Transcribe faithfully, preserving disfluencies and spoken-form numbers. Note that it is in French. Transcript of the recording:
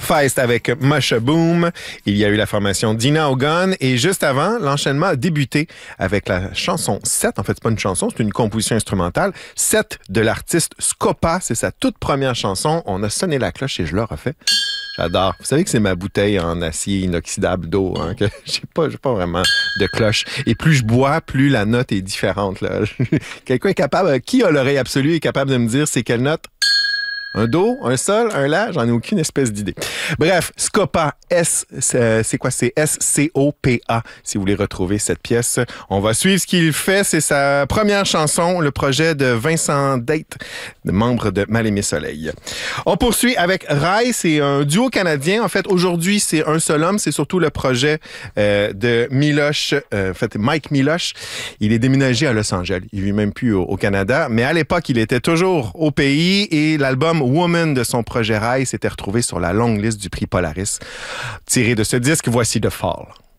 Feist avec Musha Boom. Il y a eu la formation Dina Ogon. Et juste avant, l'enchaînement a débuté avec la chanson sept. En fait, c'est pas une chanson, c'est une composition instrumentale. sept de l'artiste Scopa. C'est sa toute première chanson. On a sonné la cloche et je l'ai refait. J'adore. Vous savez que c'est ma bouteille en acier inoxydable d'eau, hein, que j'ai pas, j'ai pas vraiment de cloche. Et plus je bois, plus la note est différente, là. Quelqu'un est capable, qui a l'oreille absolue, est capable de me dire c'est quelle note? Un do, un sol, un la, j'en ai aucune espèce d'idée. Bref, Scopa, S, c'est, c'est quoi? C'est S C O P A, si vous voulez retrouver cette pièce. On va suivre ce qu'il fait. C'est sa première chanson, le projet de Vincent Date, membre de Mal-Aimé Soleil. On poursuit avec Rai, c'est un duo canadien. En fait, aujourd'hui, c'est un seul homme. C'est surtout le projet euh, de Miloche, euh, en fait, Mike Miloche. Il est déménagé à Los Angeles. Il vit même plus au, au Canada. Mais à l'époque, il était toujours au pays et l'album Woman de son projet Rai s'était retrouvé sur la longue liste du prix Polaris. Tiré de ce disque, voici The Fall.